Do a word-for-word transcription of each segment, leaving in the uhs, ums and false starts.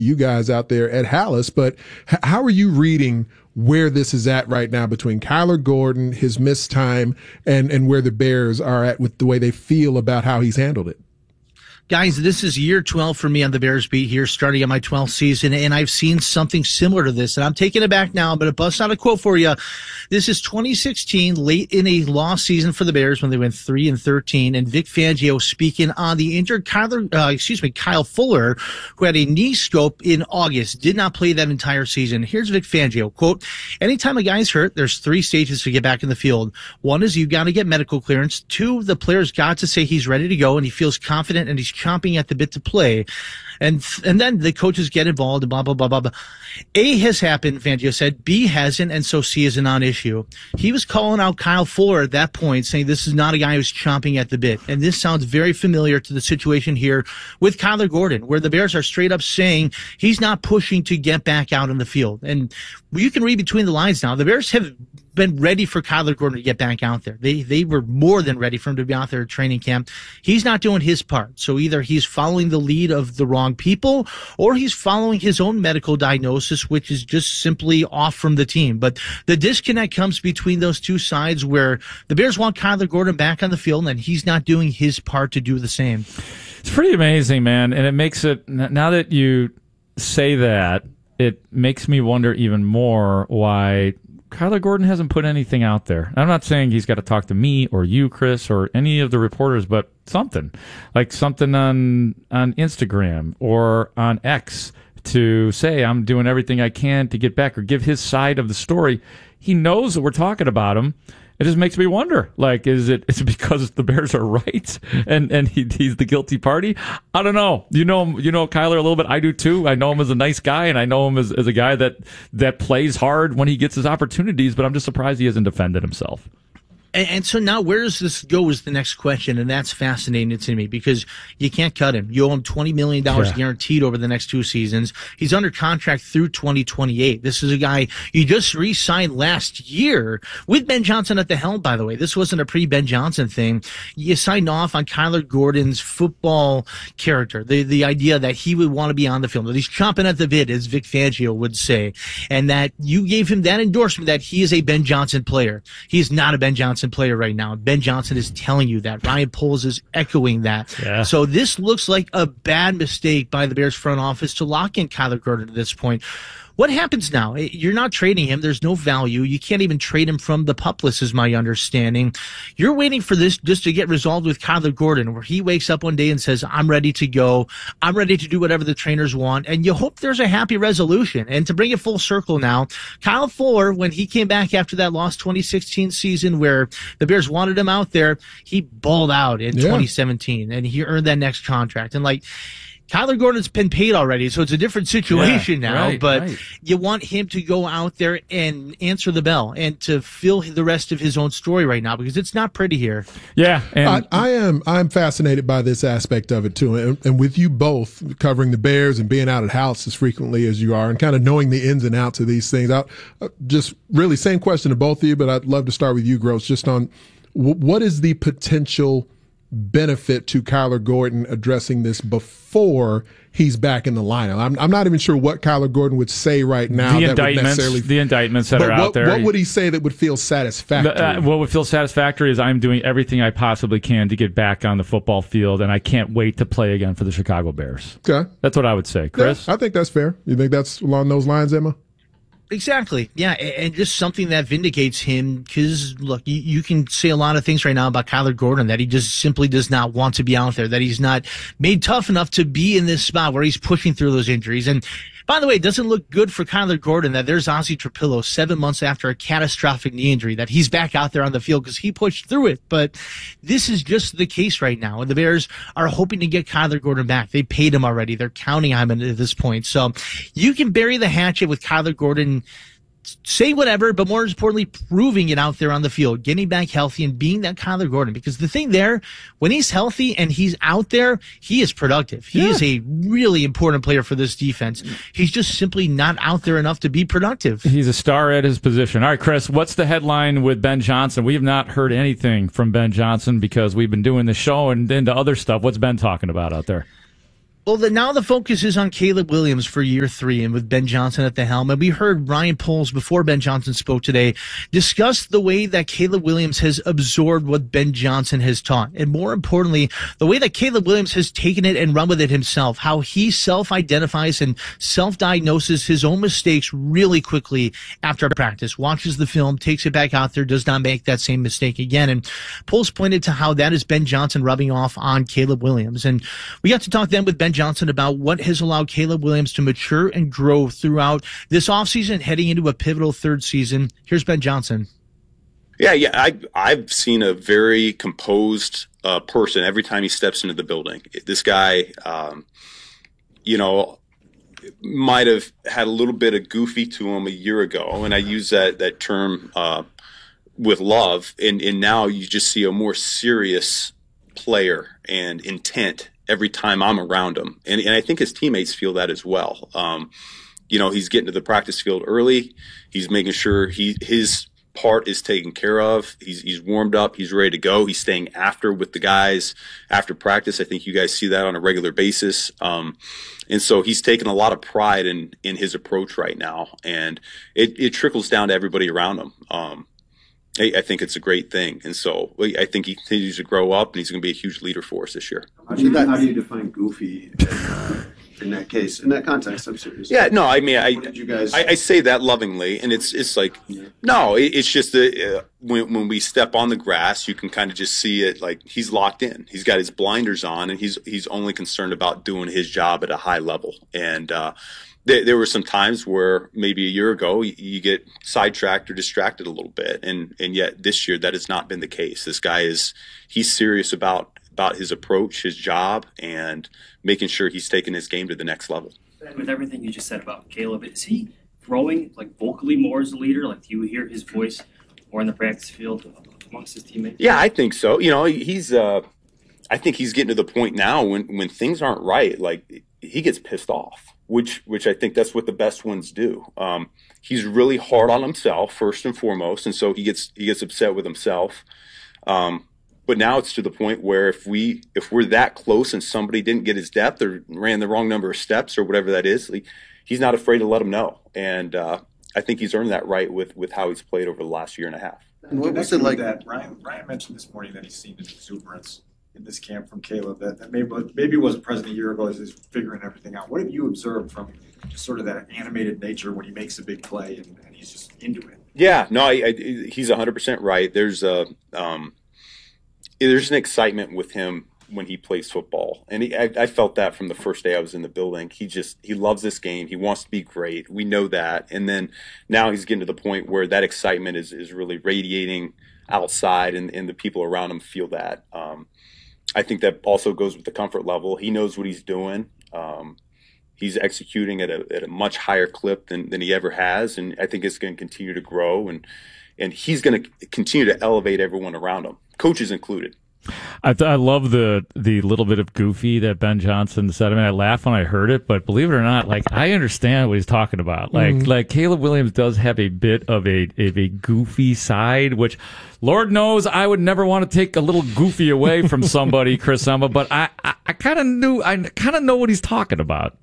you guys out there at Halas, but h- how are you reading where this is at right now between Kyler Gordon, his missed time, and, and where the Bears are at with the way they feel about how he's handled it? Guys, this is year twelve for me on the Bears beat here, starting on my twelfth season, and I've seen something similar to this, and I'm taking it back now. I'm going to bust out a quote for you. This is twenty sixteen, late in a lost season for the Bears when they went three and thirteen, and Vic Fangio speaking on the injured Kyler, uh, excuse me, Kyle Fuller, who had a knee scope in August, did not play that entire season. Here's Vic Fangio, quote, anytime a guy's hurt, there's three stages to get back in the field. One is you got to get medical clearance. Two, the player's got to say he's ready to go and he feels confident and he's chomping at the bit to play. And and then the coaches get involved and blah, blah, blah, blah, blah. A has happened, Fangio said. B hasn't, and so C is a non-issue. He was calling out Kyle Fuller at that point, saying this is not a guy who's chomping at the bit. And this sounds very familiar to the situation here with Kyler Gordon, where the Bears are straight up saying he's not pushing to get back out on the field. And you can read between the lines now. The Bears have been ready for Kyler Gordon to get back out there. They they were more than ready for him to be out there at training camp. He's not doing his part. So either he's following the lead of the wrong people or he's following his own medical diagnosis, which is just simply off from the team. But the disconnect comes between those two sides where the Bears want Kyler Gordon back on the field and he's not doing his part to do the same. It's pretty amazing, man. And it makes it, now that you say that, it makes me wonder even more why Kyler Gordon hasn't put anything out there. I'm not saying he's got to talk to me or you, Chris, or any of the reporters, but something. Like something on on Instagram or on X to say, I'm doing everything I can to get back, or give his side of the story. He knows that we're talking about him. It just makes me wonder, like, is it is it because the Bears are right and and he, he's the guilty party? I don't know. You know him, you know Kyler a little bit. I do too. I know him as a nice guy, and I know him as, as a guy that that plays hard when he gets his opportunities. But I'm just surprised he hasn't defended himself. And, and so now where does this go is the next question, and that's fascinating to me because you can't cut him. You owe him twenty million dollars yeah. guaranteed over the next two seasons. He's under contract through twenty twenty-eight. This is a guy you just re-signed last year with Ben Johnson at the helm, by the way. This wasn't a pre-Ben Johnson thing. You signed off on Kyler Gordon's football character, the, the idea that he would want to be on the field, that he's chomping at the bit, as Vic Fangio would say, and that you gave him that endorsement that he is a Ben Johnson player. He is not a Ben Johnson player right now. Ben Johnson is telling you that. Ryan Poles is echoing that. Yeah. So this looks like a bad mistake by the Bears front office to lock in Kyler Gordon at this point. What happens now? You're not trading him. There's no value. You can't even trade him from the pup list, is my understanding. You're waiting for this just to get resolved with Kyler Gordon, where he wakes up one day and says, I'm ready to go. I'm ready to do whatever the trainers want. And you hope there's a happy resolution. And to bring it full circle now, Kyle Fuller, when he came back after that lost twenty sixteen season where the Bears wanted him out there, he balled out in yeah. twenty seventeen, and he earned that next contract. And like, Kyler Gordon's been paid already, so it's a different situation yeah, now, right, but right. you want him to go out there and answer the bell and to fill the rest of his own story right now, because it's not pretty here. Yeah. And I, I am I'm fascinated by this aspect of it, too. And, and with you both covering the Bears and being out at house as frequently as you are and kind of knowing the ins and outs of these things, I, just really same question to both of you, but I'd love to start with you, Gross, just on w- what is the potential benefit to Kyler Gordon addressing this before he's back in the lineup? I'm, I'm not even sure what Kyler Gordon would say right now. The that indictments, would necessarily, the indictments that but are what, out there. What would he say that would feel satisfactory? The, uh, what would feel satisfactory is I'm doing everything I possibly can to get back on the football field, and I can't wait to play again for the Chicago Bears. Okay, that's what I would say, Chris. Yeah, I think that's fair. You think that's along those lines, Emma? Exactly. Yeah, and just something that vindicates him, because, look, you, you can say a lot of things right now about Kyler Gordon, that he just simply does not want to be out there, that he's not made tough enough to be in this spot where he's pushing through those injuries. And by the way, it doesn't look good for Kyler Gordon that there's Ozzie Trapillo seven months after a catastrophic knee injury, that he's back out there on the field because he pushed through it. But this is just the case right now. And the Bears are hoping to get Kyler Gordon back. They paid him already. They're counting on him at this point. So you can bury the hatchet with Kyler Gordon, say whatever, but more importantly, proving it out there on the field, getting back healthy and being that Kyler Gordon. Because the thing there, when he's healthy and he's out there, he is productive. He yeah. is a really important player for this defense. He's just simply not out there enough to be productive. He's a star at his position. All right, Chris, what's the headline with Ben Johnson? We have not heard anything from Ben Johnson because we've been doing the show and into other stuff. What's Ben talking about out there? Well, the, now the focus is on Caleb Williams for year three and with Ben Johnson at the helm. And we heard Ryan Poles, before Ben Johnson spoke today, discuss the way that Caleb Williams has absorbed what Ben Johnson has taught. And more importantly, the way that Caleb Williams has taken it and run with it himself, how he self-identifies and self-diagnoses his own mistakes really quickly after practice, watches the film, takes it back out there, does not make that same mistake again. And Poles pointed to how that is Ben Johnson rubbing off on Caleb Williams. And we got to talk then with Ben Johnson about what has allowed Caleb Williams to mature and grow throughout this offseason, heading into a pivotal third season. Here's Ben Johnson. Yeah, yeah, I, I've seen a very composed uh, person every time he steps into the building. This guy, um, you know, might have had a little bit of goofy to him a year ago, and I use that that term uh, with love. And, and now you just see a more serious player and intent every time I'm around him. And, and I think his teammates feel that as well. Um, you know, he's getting to the practice field early. He's making sure he, his part is taken care of. He's, he's warmed up. He's ready to go. He's staying after with the guys after practice. I think you guys see that on a regular basis. Um, and so he's taken a lot of pride in, in his approach right now. And it, it trickles down to everybody around him. Um, I think it's a great thing. And so I think he continues to grow up, and he's going to be a huge leader for us this year. How do you, how do you define goofy in, uh, in that case, in that context? I'm serious. Yeah, no, I mean, I, did you guys... I, I say that lovingly, and it's it's like, yeah. no, it, it's just that uh, when, when we step on the grass, you can kind of just see it like he's locked in. He's got his blinders on, and he's he's only concerned about doing his job at a high level. And uh There, there were some times where maybe a year ago you, you get sidetracked or distracted a little bit, and and yet this year that has not been the case. This guy is he's serious about about his approach, his job, and making sure he's taking his game to the next level. And with everything you just said about Caleb, is he growing like vocally more as a leader? Like, do you hear his voice more in the practice field amongst his teammates? Yeah, I think so. You know, he's uh, I think he's getting to the point now when when things aren't right, like he gets pissed off. Which, which I think that's what the best ones do. Um, he's really hard on himself first and foremost, and so he gets he gets upset with himself. Um, but now it's to the point where if we if we're that close and somebody didn't get his depth or ran the wrong number of steps or whatever that is, like, he's not afraid to let him know. And uh, I think he's earned that right with with how he's played over the last year and a half. And what was it like? That Ryan Ryan mentioned this morning that he's seen an exuberance in this camp from Caleb that, that maybe maybe wasn't present a year ago as he's figuring everything out. What have you observed from just sort of that animated nature when he makes a big play and, and he's just into it? Yeah, no, I, I, he's one hundred percent right. There's a um, there's an excitement with him when he plays football, and he, I, I felt that from the first day I was in the building. He just he loves this game. He wants to be great. We know that, and then now he's getting to the point where that excitement is is really radiating outside, and, and the people around him feel that. Um, I think that also goes with the comfort level. He knows what he's doing. Um, he's executing at a at a much higher clip than, than he ever has, and I think it's going to continue to grow, and and he's going to continue to elevate everyone around him, coaches included. I, th- I love the the little bit of goofy that Ben Johnson said. I mean, I laughed when I heard it, but believe it or not, like I understand what he's talking about. Like mm-hmm. like Caleb Williams does have a bit of a of a goofy side, which Lord knows I would never want to take a little goofy away from somebody, Chris Emma. But I I, I kind of knew I kind of know what he's talking about.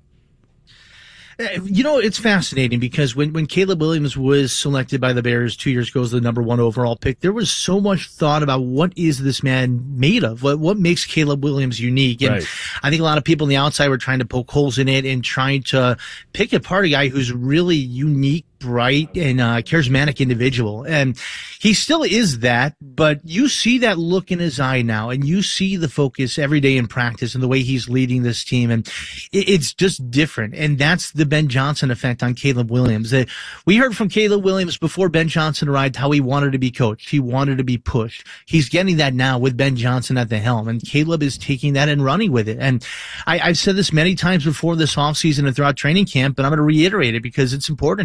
You know, it's fascinating because when, when Caleb Williams was selected by the Bears two years ago as the number one overall pick, there was so much thought about what is this man made of? What what makes Caleb Williams unique? And right. I think a lot of people on the outside were trying to poke holes in it and trying to pick apart a guy who's really unique, bright, and uh, charismatic individual. And he still is that, but you see that look in his eye now, and you see the focus every day in practice and the way he's leading this team. And it, it's just different. And that's the Ben Johnson effect on Caleb Williams. Uh, we heard from Caleb Williams before Ben Johnson arrived how he wanted to be coached. He wanted to be pushed. He's getting that now with Ben Johnson at the helm, and Caleb is taking that and running with it. And I, I've said this many times before this offseason and throughout training camp, but I'm going to reiterate it because it's important here.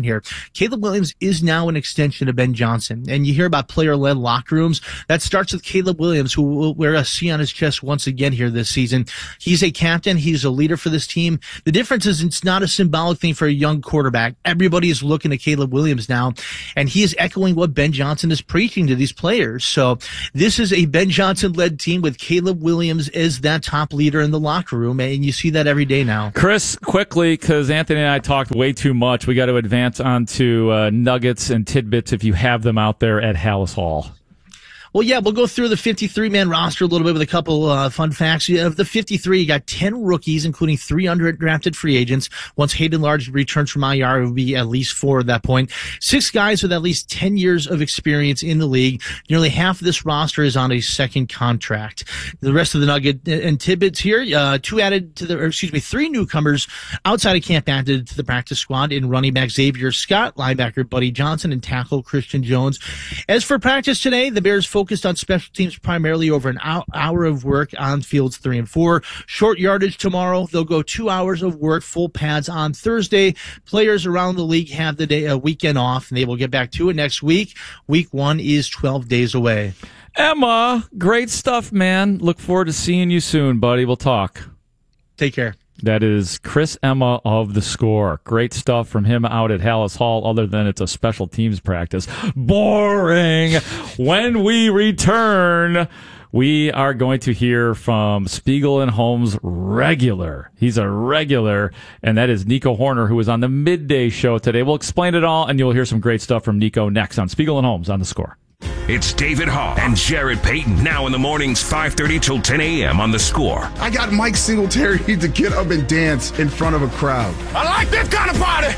Caleb Williams is now an extension of Ben Johnson. And you hear about player-led locker rooms. That starts with Caleb Williams, who will wear a C on his chest once again here this season. He's a captain. He's a leader for this team. The difference is it's not a symbolic thing for a young quarterback. Everybody is looking at Caleb Williams now, and he is echoing what Ben Johnson is preaching to these players. So this is a Ben Johnson-led team with Caleb Williams as that top leader in the locker room, and you see that every day now. Chris, quickly, because Anthony and I talked way too much, we got to advance on to uh, nuggets and tidbits if you have them out there at Halas Hall. Well, yeah, we'll go through the fifty-three man roster a little bit with a couple uh, fun facts. Of the fifty-three, you got ten rookies, including three undrafted free agents. Once Hayden Large returns from I R, it will be at least four at that point. Six guys with at least ten years of experience in the league. Nearly half of this roster is on a second contract. The rest of the nugget and tidbits here, uh, two added to the, or excuse me, three newcomers outside of camp added to the practice squad in running back Xavier Scott, linebacker Buddy Johnson, and tackle Christian Jones. As for practice today, the Bears focus focused on special teams primarily over an hour of work on fields three and four. Short yardage tomorrow. They'll go two hours of work, full pads on Thursday. Players around the league have the day, a weekend off, and they will get back to it next week. Week one is twelve days away. Emma, great stuff, man. Look forward to seeing you soon, buddy. We'll talk. Take care. That is Chris Emma of The Score. Great stuff from him out at Halas Hall, other than it's a special teams practice. Boring! When we return, we are going to hear from Spiegel and Holmes regular. He's a regular, and that is Nico Horner, who was on the midday show today. We'll explain it all, and you'll hear some great stuff from Nico next on Spiegel and Holmes on The Score. It's David Hall and Jared Payton now in the mornings, five thirty till ten a.m. on The Score. I got Mike Singletary to get up and dance in front of a crowd. I like this kind of party.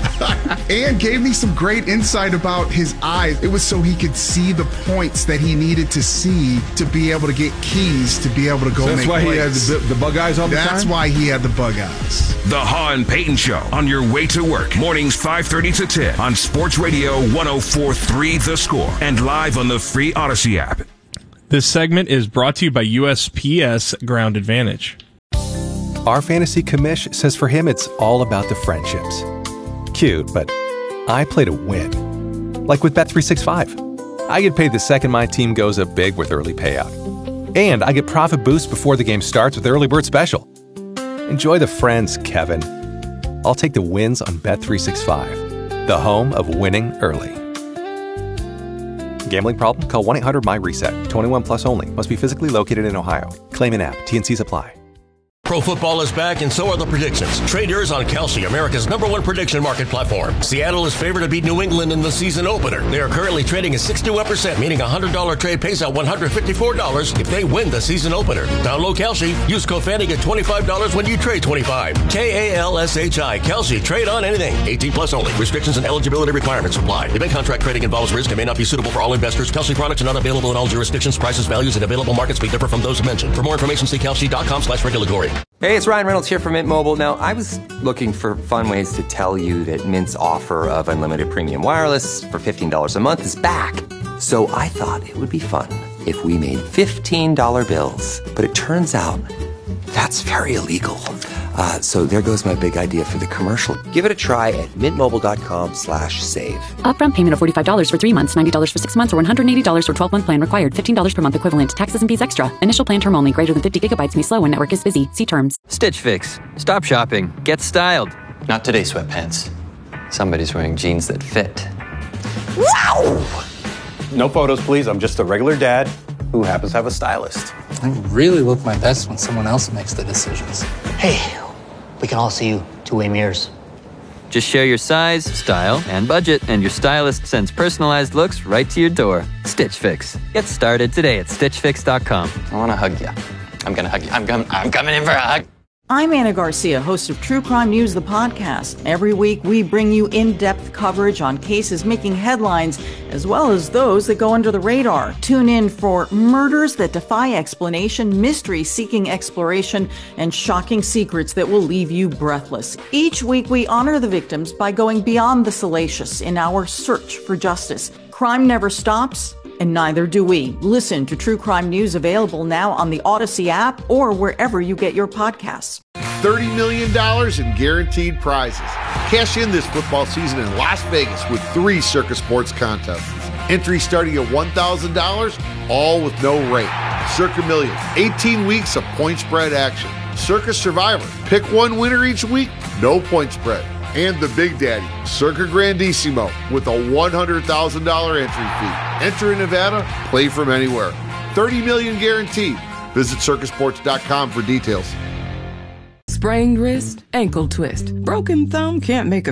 And gave me some great insight about his eyes. It was so he could see the points that he needed to see to be able to get keys to be able to go so make plays. That's why he had the, the bug eyes all the that's time? That's why he had the bug eyes. The Hall and Payton Show on your way to work. Mornings five thirty to ten on Sports Radio one oh four point three The Score and live on the free Odyssey app. This segment is brought to you by U S P S Ground Advantage. Our fantasy commish says for him it's all about the friendships. Cute, but I play to win. Like with Bet three sixty-five. I get paid the second my team goes up big with early payout. And I get profit boost before the game starts with Early Bird Special. Enjoy the friends, Kevin. I'll take the wins on Bet three sixty-five, the home of winning early. Gambling problem? Call one eight hundred my reset. twenty-one plus only. Must be physically located in Ohio. Claim in app. T N Cs apply. Pro football is back, and so are the predictions. Trade yours on Kalshi, America's number one prediction market platform. Seattle is favored to beat New England in the season opener. They are currently trading at sixty-one percent, meaning a one hundred dollars trade pays out one hundred fifty-four dollars if they win the season opener. Download Kalshi. Use code Fanny, get twenty-five dollars when you trade twenty-five. K A L S H I. Kalshi. Trade on anything. eighteen plus only. Restrictions and eligibility requirements apply. Event contract trading involves risk and may not be suitable for all investors. Kalshi products are not available in all jurisdictions. Prices, values, and available markets may differ from those mentioned. For more information, see Kalshi.com slash regulatory. Hey, it's Ryan Reynolds here from Mint Mobile. Now, I was looking for fun ways to tell you that Mint's offer of unlimited premium wireless for fifteen dollars a month is back. So I thought it would be fun if we made fifteen dollar bills. But it turns out that's very illegal. Uh, so there goes my big idea for the commercial. Give it a try at mintmobile.com slash save. Upfront payment of forty-five dollars for three months, ninety dollars for six months, or one hundred eighty dollars for twelve-month plan required. fifteen dollars per month equivalent. Taxes and fees extra. Initial plan term only. Greater than fifty gigabytes may slow when network is busy. See terms. Stitch Fix. Stop shopping. Get styled. Not today, sweatpants. Somebody's wearing jeans that fit. Wow! No photos, please. I'm just a regular dad who happens to have a stylist. I really look my best when someone else makes the decisions. Hey, we can all see you two-way mirrors. Just share your size, style, and budget, and your stylist sends personalized looks right to your door. Stitch Fix. Get started today at stitch fix dot com. I want to hug you. I'm going to hug you. I'm, com- I'm coming in for a hug. I'm Anna Garcia, host of True Crime News, the podcast. Every week, we bring you in-depth coverage on cases making headlines, as well as those that go under the radar. Tune in for murders that defy explanation, mystery seeking exploration, and shocking secrets that will leave you breathless. Each week, we honor the victims by going beyond the salacious in our search for justice. Crime never stops, and neither do we. Listen to True Crime News, available now on the Odyssey app or wherever you get your podcasts. thirty million dollars in guaranteed prizes. Cash in this football season in Las Vegas with three Circa Sports contests. Entry starting at one thousand dollars, all with no rate. Circa Million, eighteen weeks of point spread action. Circa Survivor, pick one winner each week, no point spread. And the Big Daddy, Circa Grandissimo, with a one hundred thousand dollars entry fee. Enter in Nevada, play from anywhere. thirty million dollars guaranteed. Visit circa sports dot com for details. Sprained wrist, ankle twist, broken thumb, can't make a